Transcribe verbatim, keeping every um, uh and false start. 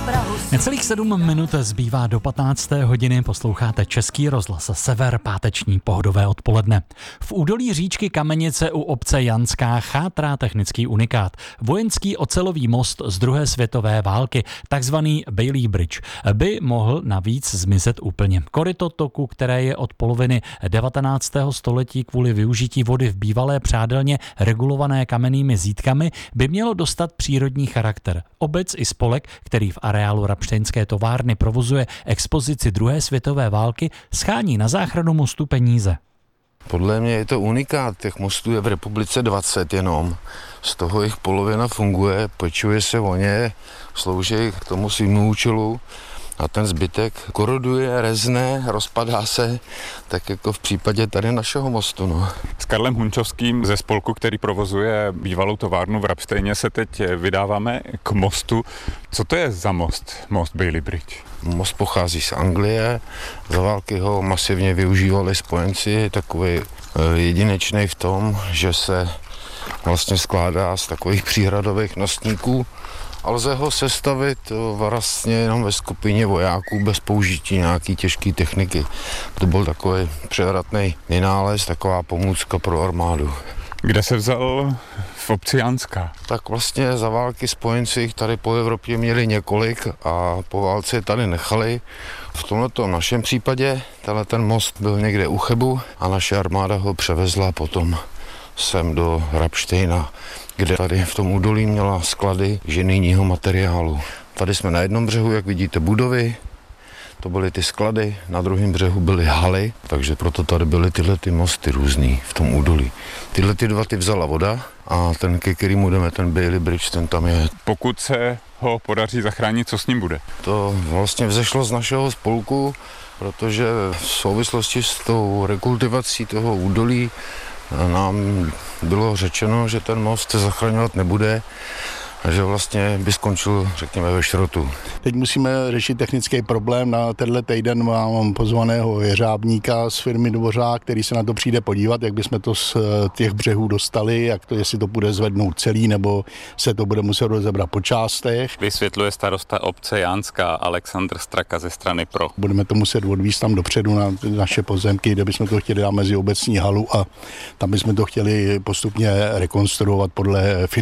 Necelých sedm minut zbývá do patnácté hodiny, posloucháte Český rozhlas Sever, páteční pohodové odpoledne. V údolí říčky Kamenice u obce Janská chátrá technický unikát. Vojenský ocelový most z druhé světové války, takzvaný Bailey Bridge, by mohl navíc zmizet úplně. Koryto toku, které je od poloviny devatenáctého století kvůli využití vody v bývalé přádelně regulované kamennými zítkami, by mělo dostat přírodní charakter. Obec i spolek, který v areálu Rabštejnské továrny provozuje expozici druhé světové války, schání na záchranu mostu peníze. Podle mě je to unikát, těch mostů je v republice dvacet jenom, z toho jich polovina funguje, pečuje se o ně, slouží k tomu svým účelu a ten zbytek koroduje, rezne, rozpadá se, tak jako v případě tady našeho mostu. No. S Karlem Hunčovským ze spolku, který provozuje bývalou továrnu v Rabštejně, se teď vydáváme k mostu. Co to je za most, most Bailey Bridge? Most pochází z Anglie, za války ho masivně využívali spojenci, takový jedinečný v tom, že se vlastně skládá z takových příhradových nosníků a lze ho sestavit vlastně jenom ve skupině vojáků bez použití nějaký těžké techniky. To byl takový převratný vynález, taková pomůcka pro armádu. Kde se vzal v obci Janská? Tak vlastně za války spojenci tady po Evropě měli několik a po válce je tady nechali. V tomto našem případě tenhle ten most byl někde u Chebu a naše armáda ho převezla potom sem do Rabštejna, kde tady v tom údolí měla sklady ženijního materiálu. Tady jsme na jednom břehu, jak vidíte, budovy, to byly ty sklady, na druhém břehu byly haly, takže proto tady byly tyhle ty mosty různý v tom údolí. Tyhle ty dva ty vzala voda a ten, ke kterému jdeme, ten Bailey Bridge, ten tam je. Pokud se ho podaří zachránit, co s ním bude? To vlastně vzešlo z našeho spolku, protože v souvislosti s tou rekultivací toho údolí nám bylo řečeno, že ten most se zachraňovat nebude a že vlastně by skončil, řekněme, ve šrotu. Teď musíme řešit technický problém. Na tenhle týden mám pozvaného jeřábníka z firmy Dvořák, který se na to přijde podívat, jak bychom to z těch břehů dostali, jak to, jestli to bude zvednout celý, nebo se to bude muset rozebrat po částech. Vysvětluje starosta obce Janská Alexandr Straka ze strany Pro. Budeme to muset odvízt tam dopředu na naše pozemky, kde bychom to chtěli dát mezi obecní halu a tam bychom to chtěli postupně rekonstruovat podle